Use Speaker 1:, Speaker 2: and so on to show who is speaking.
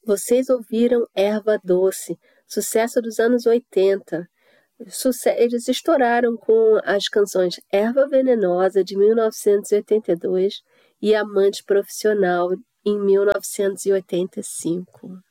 Speaker 1: Vocês ouviram Erva Doce, sucesso dos anos 80. Eles estouraram com as canções Erva Venenosa, de 1982, e Amante Profissional, em 1985.